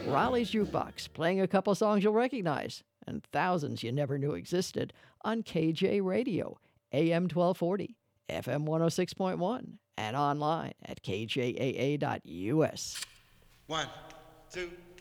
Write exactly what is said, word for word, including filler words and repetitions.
Raleigh's Jukebox, playing a couple songs you'll recognize and thousands you never knew existed on K J Radio, A M twelve forty, F M one oh six point one, and online at K J A A dot U S. One, two.